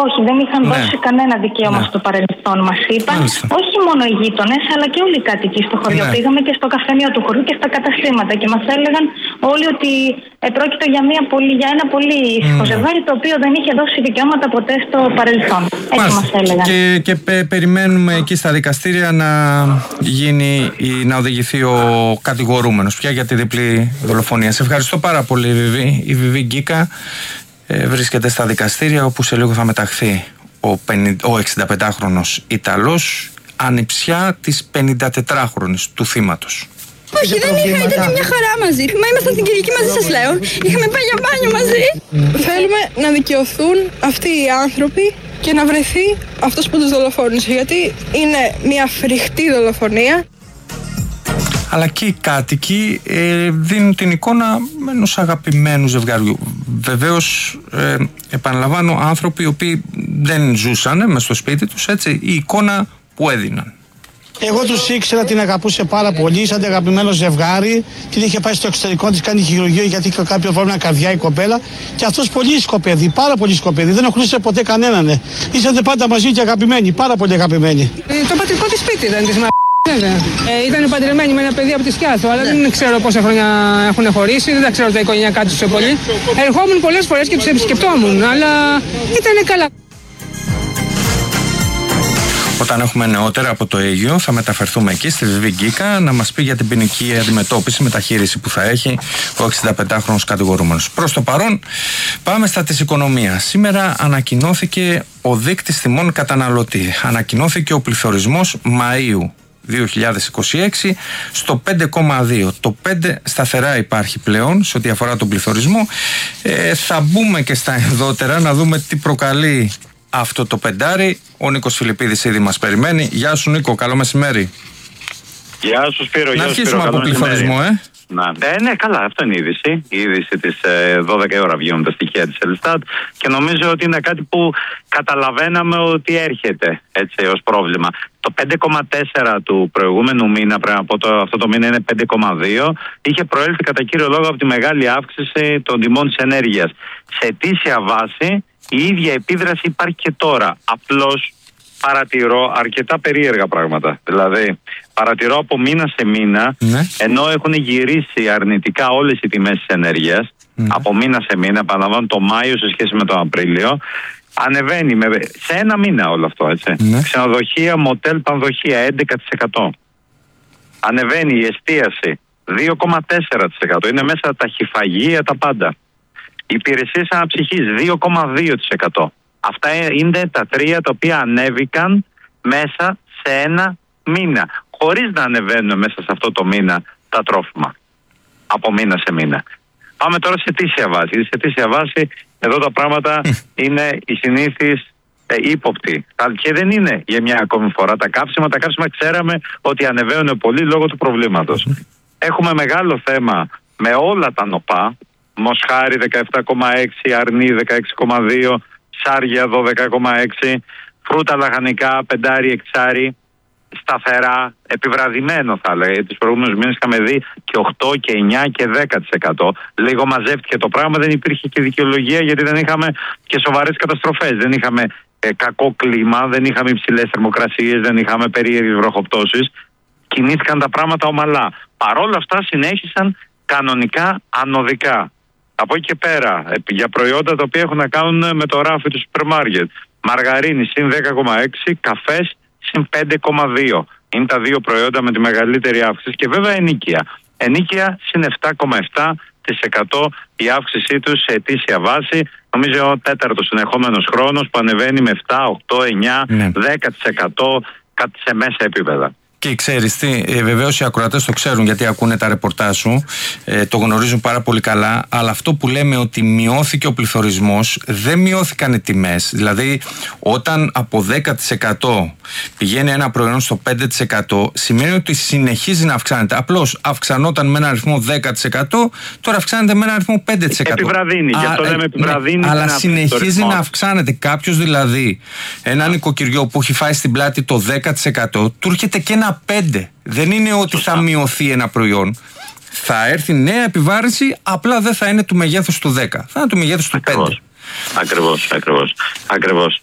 όχι, δεν είχαν δώσει κανένα δικαίωμα στο παρελθόν, μας είπαν. Όχι μόνο οι γείτονες, αλλά και όλοι οι κάτοικοι στο χωριό. Πήγαμε και στο καφενείο του χωριού και στα καταστήματα και μας έλεγαν όλοι ότι πρόκειται για ένα πολύ ήσυχο ζευγάρι, το οποίο δεν είχε δώσει δικαιώματα ποτέ στο παρελθόν. Έτσι μας έλεγαν. Και περιμένουμε εκεί στα δικαστήρια να οδηγηθεί ο κατηγορούμενος πια για τη διπλή δολοφονία. Σε ευχαριστώ πάρα πολύ, Βιβί. Η Βιβί Γκίκα βρίσκεται στα δικαστήρια, όπου σε λίγο θα μεταχθεί ο 65χρονος Ιταλός, ανιψιά της 54χρονης του θύματος. Όχι, δεν ήταν μια χαρά μαζί. Μα ήμασταν στην Κυριακή μαζί, σας λέω. Είχαμε πάει για μπάνιο μαζί. Θέλουμε να δικαιωθούν αυτοί οι άνθρωποι και να βρεθεί αυτός που τους δολοφόνησε. Γιατί είναι μια φρικτή δολοφονία. Αλλά και οι κάτοικοι δίνουν την εικόνα ενός αγαπημένου ζευγαριού. Βεβαίως, επαναλαμβάνω, άνθρωποι οι οποίοι δεν ζούσαν μες στο σπίτι τους, έτσι, η εικόνα που έδιναν. Εγώ τους ήξερα, την αγαπούσε πάρα πολύ, σαν αγαπημένο ζευγάρι. Την είχε πάει στο εξωτερικό, της κάνει χειρουργείο γιατί είχε κάποιο πρόβλημα καρδιά η κοπέλα. Και αυτός πολύ σκοπέδι, πάρα πολύ σκοπέδι. Δεν οχλούσε ποτέ κανέναν. Ήσατε πάντα μαζί και αγαπημένοι, πάρα πολύ αγαπημένοι. Το πατρικό της σπίτι ήταν της βέβαια. Ήταν παντρεμένοι με ένα παιδί από τη Σκιάθο, αλλά δεν ξέρω πόσα χρόνια έχουν χωρίσει, δεν τα ξέρω τα οικογενειακά τους πιο πολύ. Ερχόμουν πολλές φορές και τους επισκεπτόμουν, αλλά ήταν καλά. Όταν έχουμε νεότερα από το Αίγυο, θα μεταφερθούμε εκεί στη Βιβί Γκίκα να μας πει για την ποινική αντιμετώπιση, μεταχείριση που θα έχει ο 65χρονος κατηγορούμενος. Προς το παρόν, πάμε στα της οικονομίας. Σήμερα ανακοινώθηκε ο δείκτης τιμών καταναλωτή. Ανακοινώθηκε ο πληθωρισμός Μαΐου 2026 στο 5,2. Το 5 σταθερά υπάρχει πλέον σε ό,τι αφορά τον πληθωρισμό. Θα μπούμε και στα ενδότερα να δούμε τι προκαλεί αυτό το πεντάρι. Ο Νίκος Φιλιππίδης ήδη μας περιμένει. Γεια σου, Νίκο, καλό μεσημέρι. Γεια σου, Σπύρο. Να αρχίσουμε από πληθωρισμό, Ναι, καλά, αυτό είναι η είδηση. Η είδηση της 12 η ώρα βγαίνουν τα στοιχεία της Ελστάτ και νομίζω ότι είναι κάτι που καταλαβαίναμε ότι έρχεται έτσι ως πρόβλημα. Το 5,4 του προηγούμενου μήνα, πρέπει να πω αυτό το μήνα είναι 5,2, είχε προέλθει κατά κύριο λόγο από τη μεγάλη αύξηση των τιμών της ενέργειας. Σε ετήσια βάση η ίδια επίδραση υπάρχει και τώρα. Απλώς παρατηρώ αρκετά περίεργα πράγματα. Δηλαδή, παρατηρώ από μήνα σε μήνα, ενώ έχουν γυρίσει αρνητικά όλες οι τιμές της ενέργειας, από μήνα σε μήνα, επαναλαμβάνω το Μάιο σε σχέση με τον Απρίλιο, ανεβαίνει σε ένα μήνα όλο αυτό, έτσι. Ξενοδοχεία, μοτέλ, πανδοχεία, 11%. Ανεβαίνει η εστίαση, 2,4%. Είναι μέσα τα χυφαγεία, τα πάντα. Υπηρεσίες αναψυχής, 2,2%. Αυτά είναι τα τρία τα οποία ανέβηκαν μέσα σε ένα μήνα, χωρίς να ανεβαίνουν μέσα σε αυτό το μήνα τα τρόφιμα, από μήνα σε μήνα. Πάμε τώρα σε ετήσια βάση. Σε ετήσια βάση εδώ τα πράγματα είναι οι συνήθεις ύποπτοι. Και δεν είναι για μια ακόμη φορά τα καύσιμα. Τα καύσιμα ξέραμε ότι ανεβαίνουν πολύ λόγω του προβλήματος. Έχουμε μεγάλο θέμα με όλα τα νοπά. Μοσχάρι 17,6, αρνί 16,2, ψάρια 12,6, φρούτα λαχανικά 5, 6, σταθερά, επιβραδυμένο θα έλεγα. Τις προηγούμενους μήνες είχαμε δει και 8 και 9 και 10%. Λίγο μαζεύτηκε το πράγμα, δεν υπήρχε και δικαιολογία γιατί δεν είχαμε και σοβαρές καταστροφές. Δεν είχαμε κακό κλίμα, δεν είχαμε υψηλές θερμοκρασίες, δεν είχαμε περίεργες βροχοπτώσεις. Κινήθηκαν τα πράγματα ομαλά. Παρόλα αυτά συνέχισαν κανονικά ανωδικά. Από εκεί και πέρα, για προϊόντα τα οποία έχουν να κάνουν με το ράφι του σούπερ μάρκετ. Μαργαρίνη συν 10,6, καφές συν 5,2. Είναι τα δύο προϊόντα με τη μεγαλύτερη αύξηση. Και βέβαια ενοίκια. Ενοίκια συν 7,7% η αύξησή τους σε ετήσια βάση. Νομίζω ο τέταρτος συνεχόμενος χρόνος που ανεβαίνει με 7, 8, 9, 10% σε μέσα επίπεδα. Και ξέρεις τι, βεβαίως οι ακροατές το ξέρουν γιατί ακούνε τα ρεπορτάζ σου, το γνωρίζουν πάρα πολύ καλά, αλλά αυτό που λέμε ότι μειώθηκε ο πληθωρισμός, δεν μειώθηκαν οι τιμές. Δηλαδή, όταν από 10% πηγαίνει ένα προϊόν στο 5%, σημαίνει ότι συνεχίζει να αυξάνεται. Απλώς αυξανόταν με ένα αριθμό 10%, τώρα αυξάνεται με ένα αριθμό 5%. Επιβραδύνει, γι' αυτό λέμε επιβραδύνει. Αλλά συνεχίζει να αυξάνεται. Κάποιος δηλαδή, ένα νοικοκυριό που έχει φάει στην πλάτη το 10%, του έρχεται και ένα 5%. Δεν είναι ότι θα μειωθεί ένα προϊόν. Θα έρθει νέα επιβάρυνση, απλά δεν θα είναι του μεγέθους του 10. Θα είναι του μεγέθους του 5. Ακριβώς.